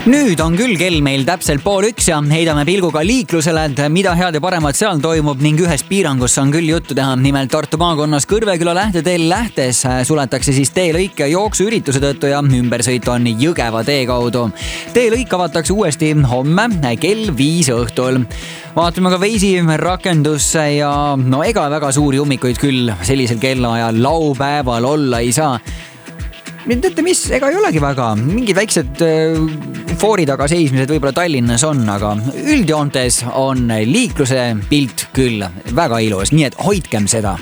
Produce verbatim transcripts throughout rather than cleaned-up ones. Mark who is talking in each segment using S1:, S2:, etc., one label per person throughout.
S1: Nüüd on küll kell meil täpselt pool üks ja heidame pilguga liiklusele, et mida head ja paremat seal toimub ning ühest piirangust on küll juttu teha. Nimelt Tartu maakonnas Kõrveküla lähteteel Lähtes suletakse siis teelõik jooksuürituse tõttu ja ümbersõit on Jõgeva tee kaudu. Teelõik avatakse uuesti homme kell viis õhtul. Vaatame ka Waze'i rakendusse ja no ega väga suuri ummikuid küll sellisel kellaajal laupäeval olla ei saa. Teate mis, ega ei olegi väga. Mingid väiksed foori taga seismised võib-olla Tallinnas on, aga üldjoontes on liikluse pilt küll väga ilus, nii et hoidkem seda.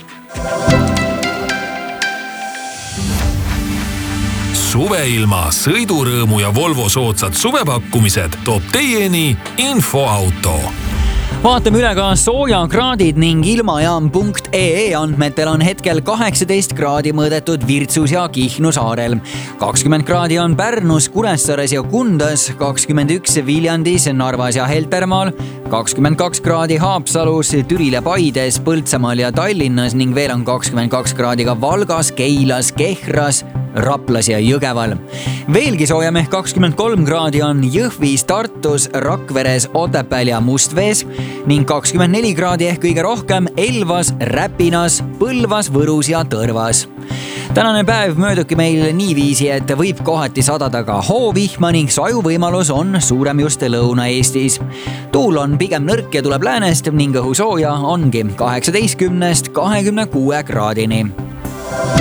S2: Suveilma, sõidurõõmu ja Volvo soodsad suvepakkumised toob teieni Infoauto.
S1: Vaatame üle ka soojakraadid ning ilmajaam punkt ee andmetel on hetkel kaheksateist kraadi mõõdetud Virtsus ja Kihnu saarel. kakskümmend kraadi on Pärnus, Kuressaares ja Kundas, kakskümmend üks Viljandis, Narvas ja Heltermaal, kakskümmend kaks kraadi Haapsalus, Türil ja Paides, Põltsamaal ja Tallinnas ning veel on kakskümmend kaks kraadi ka Valgas, Keilas, Kehras, Raplas ja Jõgeval. Veelgi soojem ehk kakskümmend kolm kraadi on Jõhvis, Tartus, Rakveres, Otepääl ja Mustvees ning kakskümmend neli kraadi ehk kõige rohkem Elvas, Räpinas, Põlvas, Võrus ja Tõrvas. Tänane päev mööduki meil niiviisi, et võib kohati sadada ka hoovihma ning sajuvõimalus on suurem just Lõuna-Eestis. Tuul on pigem nõrk ja tuleb läänest ning õhusooja ongi kaheksateistkümnest kahekümne kuue kraadini.